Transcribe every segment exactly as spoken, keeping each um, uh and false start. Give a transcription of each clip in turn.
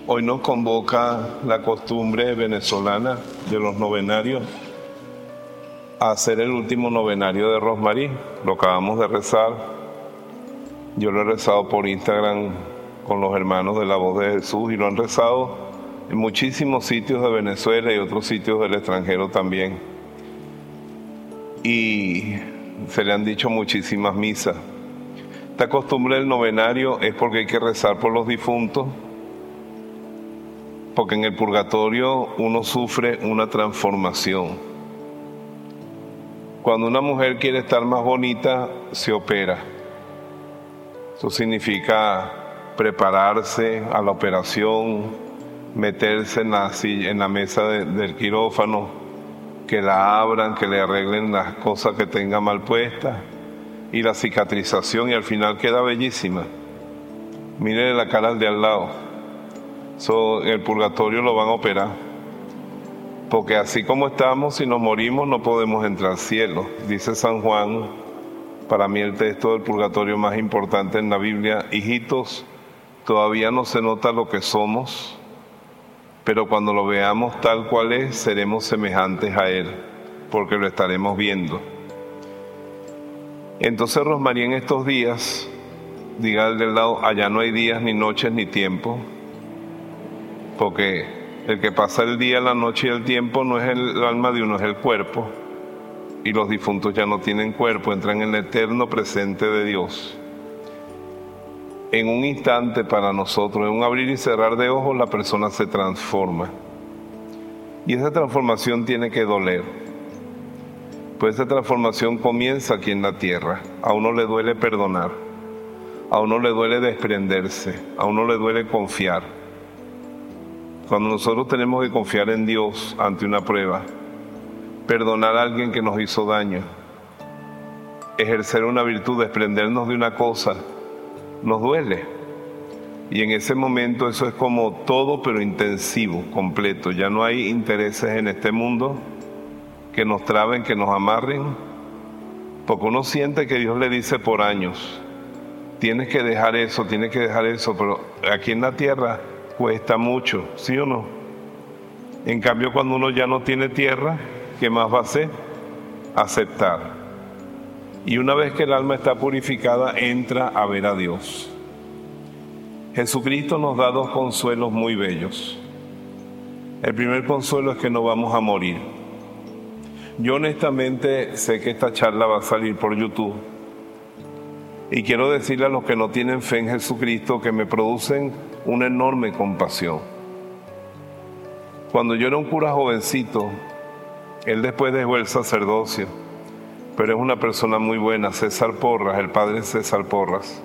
Hoy nos convoca la costumbre venezolana de los novenarios a hacer el último novenario de Rosmarie. Lo acabamos de rezar. Yo lo he rezado por Instagram con los hermanos de la Voz de Jesús y lo han rezado en muchísimos sitios de Venezuela y otros sitios del extranjero también. Y se le han dicho muchísimas misas. Esta costumbre del novenario es porque hay que rezar por los difuntos, porque en el purgatorio uno sufre una transformación. Cuando una mujer quiere estar más bonita, se opera. Eso significa prepararse a la operación, meterse en la, en la mesa de, del quirófano, que la abran, que le arreglen las cosas que tenga mal puestas, y la cicatrización, y al final queda bellísima. Miren la cara al de al lado. So, en el purgatorio lo van a operar, porque así como estamos, si nos morimos no podemos entrar al cielo. Dice San Juan, para mí el texto del purgatorio más importante en la Biblia: hijitos, todavía no se nota lo que somos, pero cuando lo veamos tal cual es, seremos semejantes a Él, porque lo estaremos viendo. Entonces Rosmarie, en estos días, diga al del lado, allá no hay días, ni noches, ni tiempo, porque el que pasa el día, la noche y el tiempo no es el alma de uno, es el cuerpo, y los difuntos ya no tienen cuerpo, entran en el eterno presente de Dios. En un instante para nosotros, en un abrir y cerrar de ojos, la persona se transforma, y esa transformación tiene que doler, pues esa transformación comienza aquí en la tierra. A uno le duele perdonar, a uno le duele desprenderse, a uno le duele confiar. Cuando nosotros tenemos que confiar en Dios ante una prueba, perdonar a alguien que nos hizo daño, ejercer una virtud, desprendernos de una cosa, nos duele. Y en ese momento eso es como todo, pero intensivo, completo. Ya no hay intereses en este mundo que nos traben, que nos amarren, porque uno siente que Dios le dice por años, tienes que dejar eso, tienes que dejar eso, pero aquí en la tierra cuesta mucho, ¿sí o no? En cambio, cuando uno ya no tiene tierra, ¿qué más va a hacer? Aceptar. Y una vez que el alma está purificada, entra a ver a Dios. Jesucristo nos da dos consuelos muy bellos. El primer consuelo es que no vamos a morir. Yo honestamente sé que esta charla va a salir por YouTube. Y quiero decirle a los que no tienen fe en Jesucristo que me producen una enorme compasión. Cuando yo era un cura jovencito, él después dejó el sacerdocio, pero es una persona muy buena, César Porras, el padre César Porras.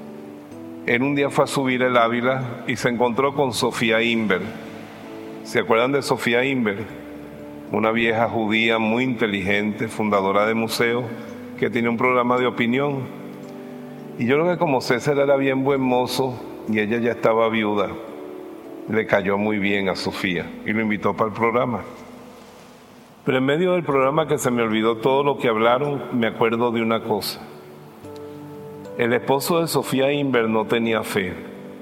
Él un día fue a subir el Ávila y se encontró con Sofía Inver. ¿Se acuerdan de Sofía Inver? Una vieja judía muy inteligente, fundadora de museo, que tiene un programa de opinión. Y yo creo que como César era bien buen mozo y ella ya estaba viuda, le cayó muy bien a Sofía y lo invitó para el programa. Pero en medio del programa, que se me olvidó todo lo que hablaron, me acuerdo de una cosa. El esposo de Sofía Inver no tenía fe.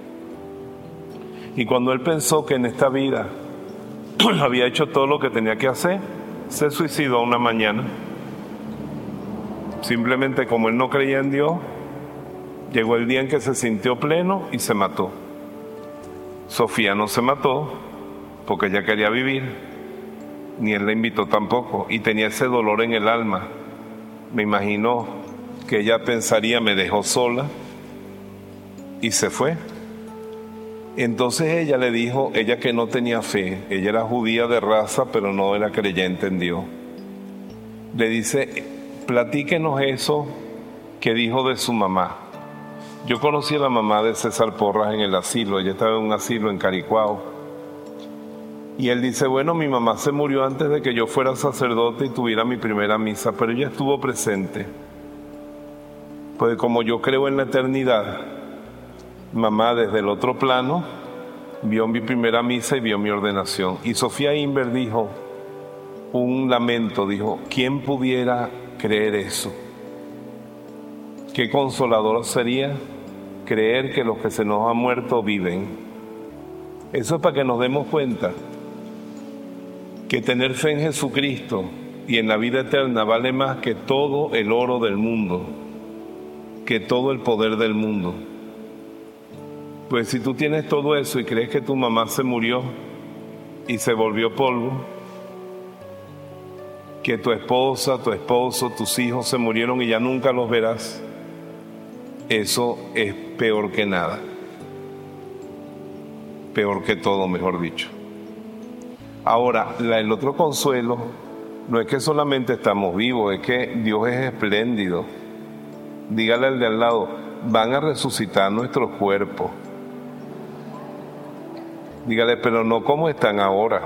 Y cuando él pensó que en esta vida había hecho todo lo que tenía que hacer, se suicidó una mañana. Simplemente como él no creía en Dios, llegó el día en que se sintió pleno y se mató. Sofía no se mató porque ella quería vivir, ni él la invitó tampoco, y tenía ese dolor en el alma. Me imagino que ella pensaría, me dejó sola, y se fue. Entonces ella le dijo, ella que no tenía fe, ella era judía de raza, pero no era creyente en Dios, le dice, platíquenos eso que dijo de su mamá. Yo conocí a la mamá de César Porras en el asilo, ella estaba en un asilo en Caricuao. Y él dice, bueno, mi mamá se murió antes de que yo fuera sacerdote y tuviera mi primera misa, pero ella estuvo presente. Pues como yo creo en la eternidad, mamá desde el otro plano vio mi primera misa y vio mi ordenación. Y Sofía Inver dijo, un lamento, dijo, ¿quién pudiera creer eso? Qué consolador sería creer que los que se nos han muerto viven. Eso es para que nos demos cuenta que tener fe en Jesucristo y en la vida eterna vale más que todo el oro del mundo, que todo el poder del mundo. Pues si tú tienes todo eso y crees que tu mamá se murió y se volvió polvo, que tu esposa, tu esposo, tus hijos se murieron y ya nunca los verás, eso es peor que nada. Peor que todo, mejor dicho. Ahora, la, el otro consuelo no es que solamente estamos vivos, es que Dios es espléndido. Dígale al de al lado, van a resucitar nuestros cuerpos. Dígale, pero no como están ahora.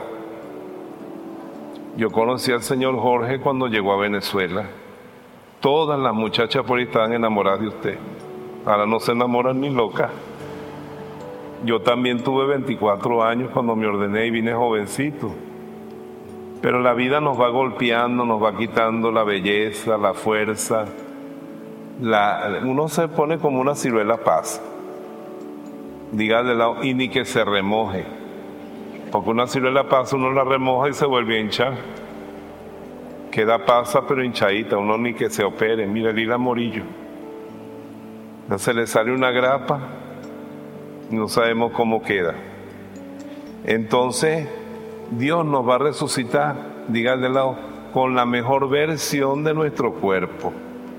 Yo conocí al señor Jorge cuando llegó a Venezuela. Todas las muchachas por ahí estaban enamoradas de usted. Ahora no se enamoran ni locas. Yo también tuve veinticuatro años cuando me ordené y vine jovencito. Pero la vida nos va golpeando, nos va quitando la belleza, la fuerza. La, uno se pone como una ciruela pasa. Diga de lado, y ni que se remoje. Porque una ciruela pasa, uno la remoja y se vuelve a hinchar. Queda pasa pero hinchadita, uno ni que se opere. Mira el hilo Morillo. Ya se le sale una grapa, no sabemos cómo queda. Entonces, Dios nos va a resucitar, diga de lado, con la mejor versión de nuestro cuerpo.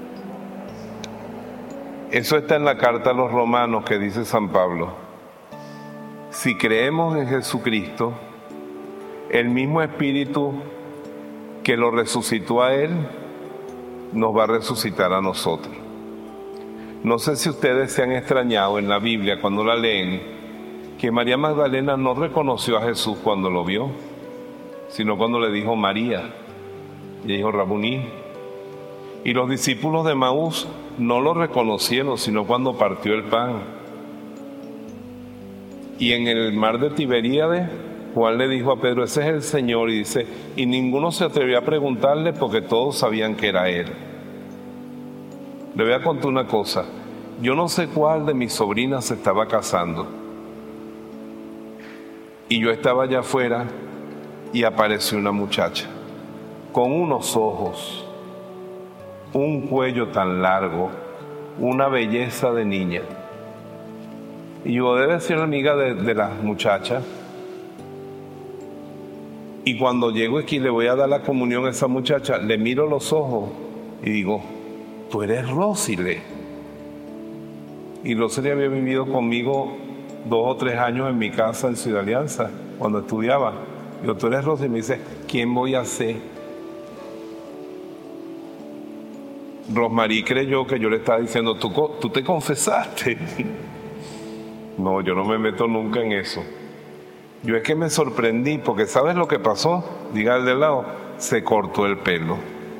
Eso está en la carta a los Romanos que dice San Pablo. Si creemos en Jesucristo, el mismo Espíritu que lo resucitó a Él, nos va a resucitar a nosotros. No sé si ustedes se han extrañado en la Biblia cuando la leen, que María Magdalena no reconoció a Jesús cuando lo vio, sino cuando le dijo María, y dijo Rabuní. Y los discípulos de Maús no lo reconocieron, sino cuando partió el pan. Y en el mar de Tiberíades, Juan le dijo a Pedro, ese es el Señor, y dice, y ninguno se atrevió a preguntarle porque todos sabían que era Él. Le voy a contar una cosa, yo no sé cuál de mis sobrinas se estaba casando, y yo estaba allá afuera, y apareció una muchacha, con unos ojos, un cuello tan largo, una belleza de niña. Y yo debe ser amiga de, de las muchachas. Y cuando llego aquí le voy a dar la comunión a esa muchacha, le miro los ojos y digo, tú eres Rosile. Y Rosile había vivido conmigo dos o tres años en mi casa en Ciudad Alianza, cuando estudiaba. Digo, tú eres Rosile. Y me dice, ¿quién voy a ser? Rosmarie creyó que yo le estaba diciendo, ¿tú, tú te confesaste? No, yo no me meto nunca en eso. Yo es que me sorprendí, porque ¿sabes lo que pasó? Diga al de lado, se cortó el pelo.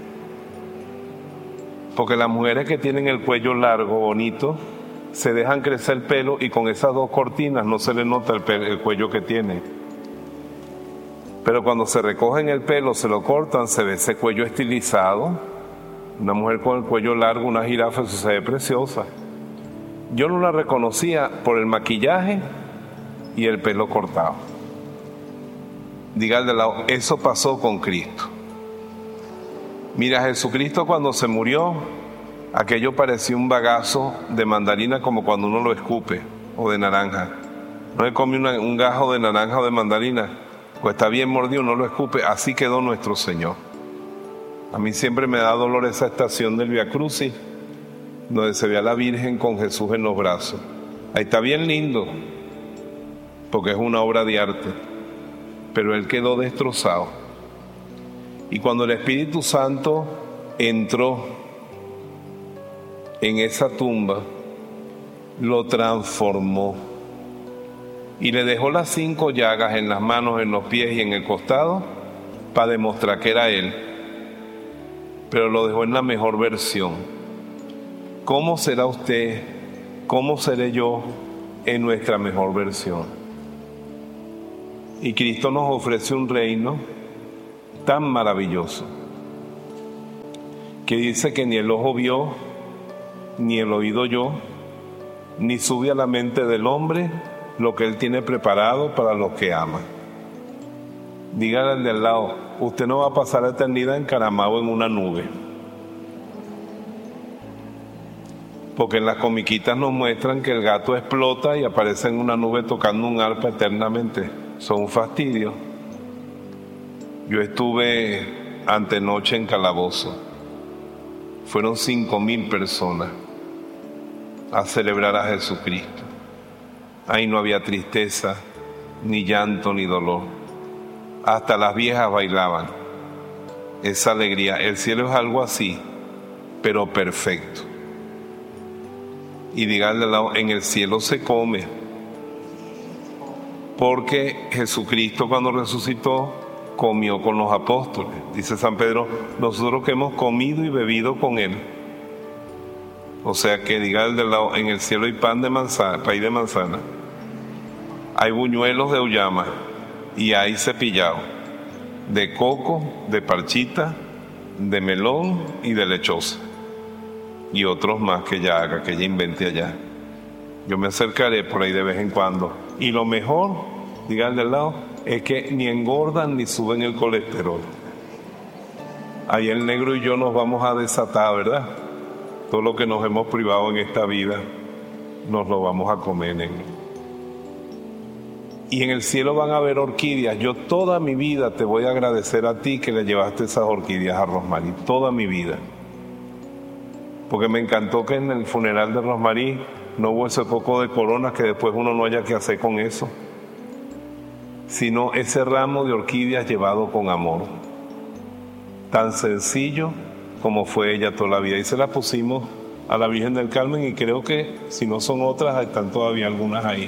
Porque las mujeres que tienen el cuello largo, bonito, se dejan crecer el pelo y con esas dos cortinas no se le nota el, pelo, el cuello que tiene. Pero cuando se recogen el pelo, se lo cortan, se ve ese cuello estilizado. Una mujer con el cuello largo, una jirafa, eso se ve preciosa. Yo no la reconocía por el maquillaje y el pelo cortado. Diga al de lado, eso pasó con Cristo. Mira, Jesucristo cuando se murió, aquello parecía un bagazo de mandarina como cuando uno lo escupe, o de naranja. No se come una, un gajo de naranja o de mandarina, pues está bien mordido, no lo escupe. Así quedó nuestro Señor. A mí siempre me da dolor esa estación del Via Crucis, donde se ve a la Virgen con Jesús en los brazos. Ahí está bien lindo, porque es una obra de arte, pero Él quedó destrozado. Y cuando el Espíritu Santo entró en esa tumba, lo transformó y le dejó las cinco llagas en las manos, en los pies y en el costado para demostrar que era Él, pero lo dejó en la mejor versión. ¿Cómo será usted? ¿Cómo seré yo en nuestra mejor versión? Y Cristo nos ofrece un reino tan maravilloso que dice que ni el ojo vio, ni el oído oyó, ni sube a la mente del hombre lo que Él tiene preparado para los que aman. Dígale al de al lado, usted no va a pasar la eternidad encaramado en una nube. Porque en las comiquitas nos muestran que el gato explota y aparece en una nube tocando un arpa eternamente. Son un fastidio. Yo estuve antenoche en Calabozo. Fueron cinco mil personas a celebrar a Jesucristo. Ahí no había tristeza, ni llanto, ni dolor. Hasta las viejas bailaban. Esa alegría. El cielo es algo así, pero perfecto. Y díganle al lado, en el cielo se come. Porque Jesucristo cuando resucitó, comió con los apóstoles. Dice San Pedro, nosotros que hemos comido y bebido con Él. O sea que díganle al lado, en el cielo hay pan de manzana, país de manzana. Hay buñuelos de uyama y hay cepillado de coco, de parchita, de melón y de lechosa. Y otros más que ya haga, que ya invente allá. Yo me acercaré por ahí de vez en cuando. Y lo mejor, díganle al lado, es que ni engordan ni suben el colesterol. Ahí el negro y yo nos vamos a desatar, ¿verdad? Todo lo que nos hemos privado en esta vida, nos lo vamos a comer, negro. Y en el cielo van a haber orquídeas. Yo toda mi vida te voy a agradecer a ti que le llevaste esas orquídeas a Rosmarie. Toda mi vida. Porque me encantó que en el funeral de Rosmarie no hubo ese poco de coronas que después uno no haya que hacer con eso, sino ese ramo de orquídeas llevado con amor, tan sencillo como fue ella toda la vida. Y se la pusimos a la Virgen del Carmen y creo que si no son otras, están todavía algunas ahí.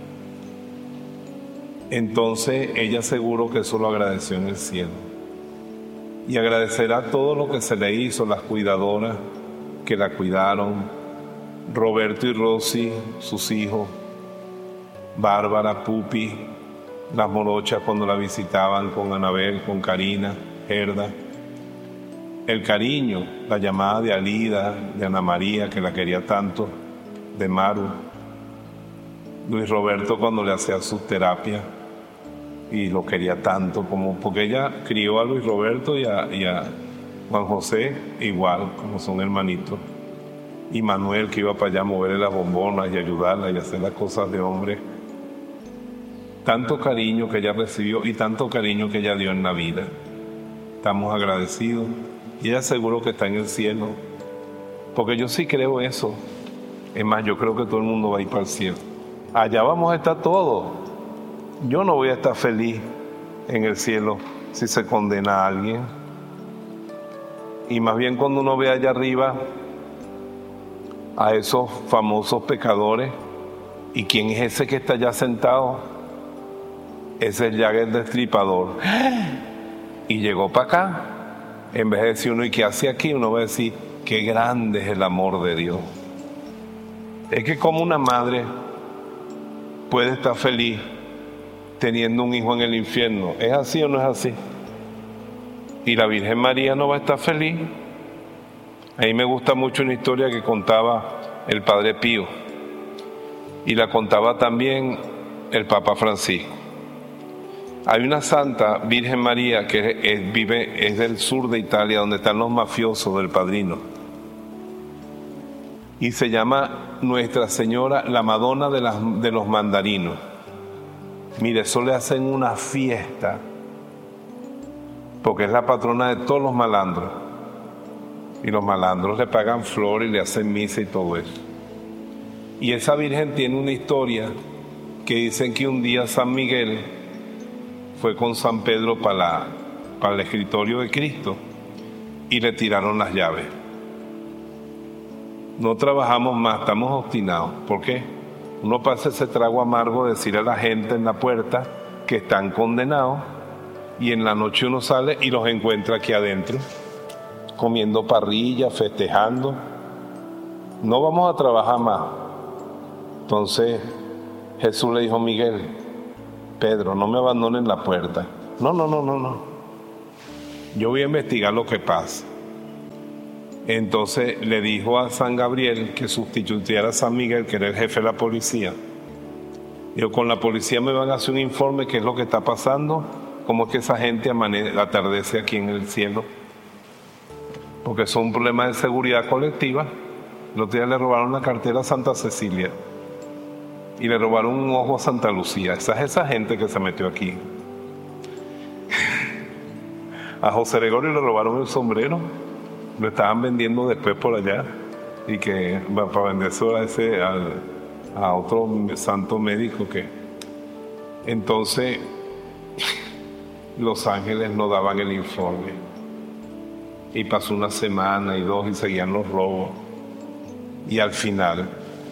Entonces ella seguro que eso lo agradeció en el cielo. Y agradecerá todo lo que se le hizo, las cuidadoras que la cuidaron, Roberto y Rosy, sus hijos, Bárbara, Pupi, las morochas cuando la visitaban con Anabel, con Karina, Gerda, el cariño, la llamada de Alida, de Ana María, que la quería tanto, de Maru, Luis Roberto cuando le hacía sus terapias y lo quería tanto, como porque ella crió a Luis Roberto y a, y a Juan José igual, como son hermanitos, y Manuel que iba para allá a moverle las bombonas y ayudarla y hacer las cosas de hombre. Tanto cariño que ella recibió y tanto cariño que ella dio en la vida. Estamos agradecidos y ella seguro que está en el cielo, porque yo sí creo eso. Es más, yo creo que todo el mundo va a ir para el cielo. Allá vamos a estar todos. Yo no voy a estar feliz en el cielo si se condena a alguien. Y más bien cuando uno ve allá arriba a esos famosos pecadores, ¿y quién es ese que está allá sentado? Ese es Jack el Destripador. Y llegó para acá. En vez de decir uno, ¿y qué hace aquí? Uno va a decir, qué grande es el amor de Dios. Es que como una madre puede estar feliz teniendo un hijo en el infierno. ¿Es así o no es así? Y la Virgen María no va a estar feliz. A mí me gusta mucho una historia que contaba el Padre Pío y la contaba también el Papa Francisco. Hay una santa, Virgen María, que es, vive, es del sur de Italia, donde están los mafiosos del Padrino. Y se llama Nuestra Señora, la Madonna de, las, de los Mandarinos. Mire, eso le hacen una fiesta, porque es la patrona de todos los malandros. Y los malandros le pagan flores y le hacen misa y todo eso. Y esa Virgen tiene una historia que dicen que un día San Miguel fue con San Pedro para, la, para el escritorio de Cristo y le tiraron las llaves. No trabajamos más, estamos obstinados. ¿Por qué? Uno pasa ese trago amargo de decir a la gente en la puerta que están condenados y en la noche uno sale y los encuentra aquí adentro, comiendo parrilla, festejando. No vamos a trabajar más. Entonces Jesús le dijo a Miguel, Pedro, no me abandonen la puerta. No, no, no, no, no. Yo voy a investigar lo que pasa. Entonces le dijo a San Gabriel que sustituyera a San Miguel, que era el jefe de la policía. Yo con la policía me van a hacer un informe qué es lo que está pasando, cómo es que esa gente amane- atardece aquí en el cielo. Porque son un problema de seguridad colectiva. El otro día le robaron la cartera a Santa Cecilia y le robaron un ojo a Santa Lucía. Esa es esa gente que se metió aquí. A José Gregorio le robaron el sombrero, lo estaban vendiendo después por allá y que para vendérselo a, ese, al, a otro santo médico que entonces Los Ángeles no daban el informe. Y pasó una semana y dos y seguían los robos. Y al final,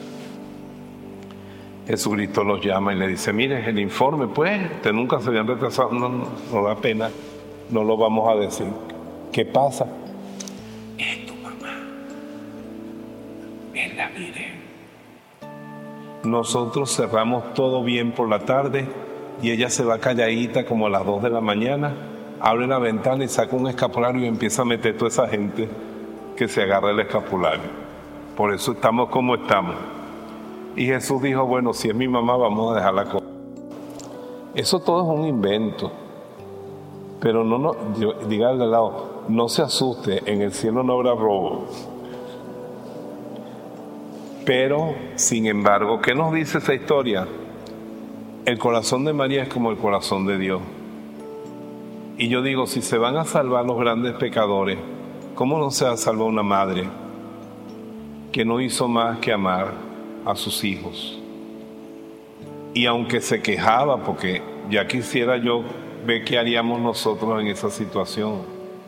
Jesucristo los llama y le dice, mire, el informe, pues, ustedes nunca se habían retrasado, no, no, no da pena, no lo vamos a decir. ¿Qué pasa? Es tu mamá. Es la Virgen. Nosotros cerramos todo bien por la tarde y ella se va calladita como a las dos de la mañana, abre la ventana y saca un escapulario y empieza a meter toda esa gente que se agarra el escapulario. Por eso estamos como estamos. Y Jesús dijo, bueno, si es mi mamá, vamos a dejar la cosa. Eso todo es un invento. Pero no, no, dígale al lado, no se asuste, en el cielo no habrá robo. Pero, sin embargo, ¿qué nos dice esa historia? El corazón de María es como el corazón de Dios. Y yo digo, si se van a salvar los grandes pecadores, ¿cómo no se va a salvar una madre que no hizo más que amar a sus hijos? Y aunque se quejaba, porque ya quisiera yo ver qué haríamos nosotros en esa situación.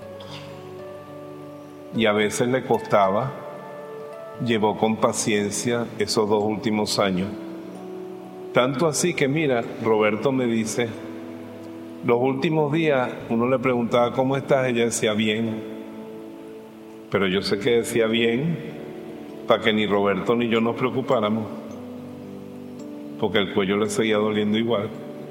Y a veces le costaba, llevó con paciencia esos dos últimos años. Tanto así que mira, Roberto me dice, los últimos días uno le preguntaba ¿cómo estás? Ella decía bien, pero yo sé que decía bien para que ni Roberto ni yo nos preocupáramos, porque el cuello le seguía doliendo igual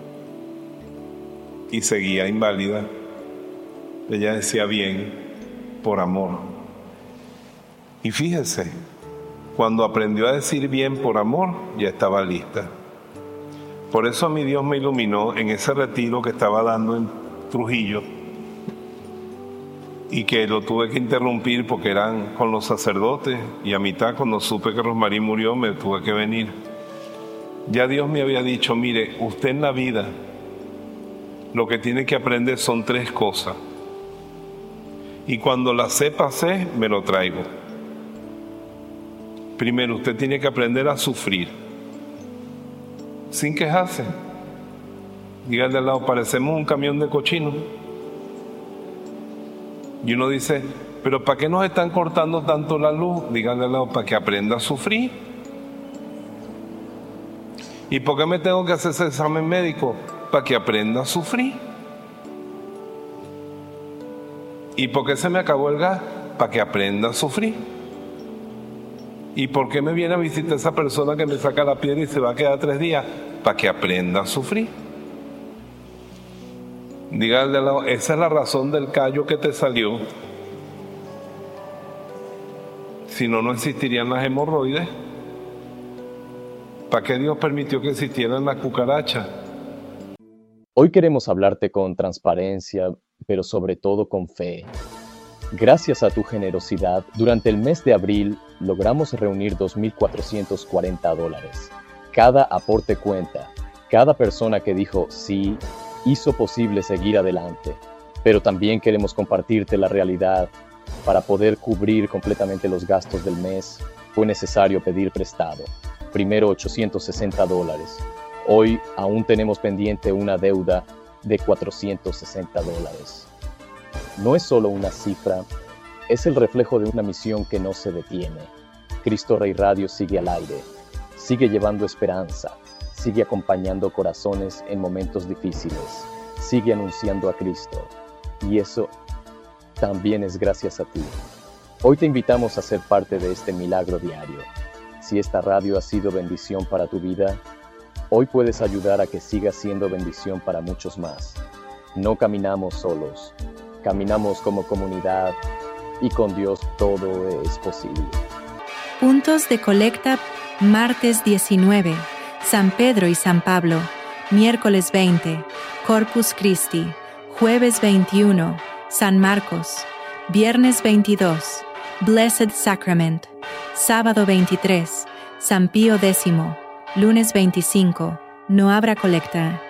y seguía inválida. Ella decía bien por amor. Y fíjese, cuando aprendió a decir bien por amor, ya estaba lista. Por eso a mí Dios me iluminó en ese retiro que estaba dando en Trujillo y que lo tuve que interrumpir porque eran con los sacerdotes y a mitad cuando supe que Rosmarie murió me tuve que venir. Ya Dios me había dicho, mire, usted en la vida lo que tiene que aprender son tres cosas y cuando las sepa hacer me lo traigo. Primero, usted tiene que aprender a sufrir sin quejarse. Dígale al lado, parecemos un camión de cochino. Y uno dice, pero ¿para qué nos están cortando tanto la luz? Dígale al lado, para que aprenda a sufrir. ¿Y por qué me tengo que hacer ese examen médico? Para que aprenda a sufrir. ¿Y por qué se me acabó el gas? Para que aprenda a sufrir. ¿Y por qué me viene a visitar esa persona que me saca la piedra y se va a quedar tres días? Para que aprenda a sufrir. Dígale al lado, esa es la razón del callo que te salió. Si no, no existirían las hemorroides. ¿Para qué Dios permitió que existieran las cucarachas? Hoy queremos hablarte con transparencia, pero sobre todo con fe. Gracias a tu generosidad, durante el mes de abril logramos reunir dos mil cuatrocientos cuarenta dólares. Cada aporte cuenta. Cada persona que dijo sí hizo posible seguir adelante. Pero también queremos compartirte la realidad. Para poder cubrir completamente los gastos del mes, fue necesario pedir prestado. Primero ochocientos sesenta dólares. Hoy aún tenemos pendiente una deuda de cuatrocientos sesenta dólares. No es solo una cifra, es el reflejo de una misión que no se detiene. Cristo Rey Radio sigue al aire, sigue llevando esperanza, sigue acompañando corazones en momentos difíciles, sigue anunciando a Cristo. Y eso también es gracias a ti. Hoy te invitamos a ser parte de este milagro diario. Si esta radio ha sido bendición para tu vida, hoy puedes ayudar a que siga siendo bendición para muchos más. No caminamos solos, caminamos como comunidad y con Dios todo es posible. Puntos de colecta, martes diecinueve. San Pedro y San Pablo, miércoles veinte, Corpus Christi, jueves veintiuno, San Marcos, viernes veintidós, Blessed Sacrament, sábado veintitrés, San Pío X, lunes veinticinco, no habrá colecta.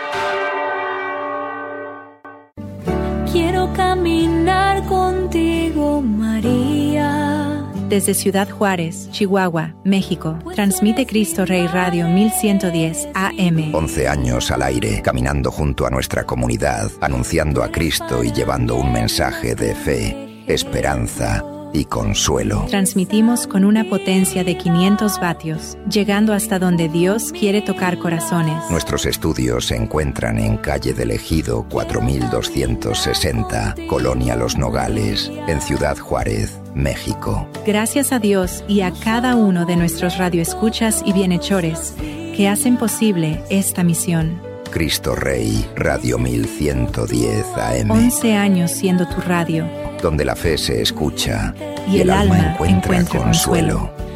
Quiero caminar contigo, María. Desde Ciudad Juárez, Chihuahua, México, transmite Cristo Rey Radio mil ciento diez A M. once años al aire, caminando junto a nuestra comunidad, anunciando a Cristo y llevando un mensaje de fe, esperanza y consuelo. Transmitimos con una potencia de quinientos vatios, llegando hasta donde Dios quiere tocar corazones. Nuestros estudios se encuentran en calle del Ejido cuatro mil doscientos sesenta, Colonia Los Nogales, en Ciudad Juárez, México. Gracias a Dios y a cada uno de nuestros radioescuchas y bienhechores que hacen posible esta misión. Cristo Rey, Radio mil ciento diez A M. once años siendo tu radio. Donde la fe se escucha y, y el, el alma encuentra, encuentra consuelo. consuelo.